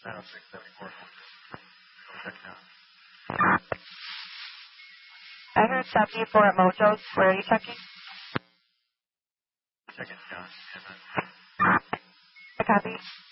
Sound 674. Check now. I heard 74 at Mojo's. Where are you checking? Check it, John. I copy.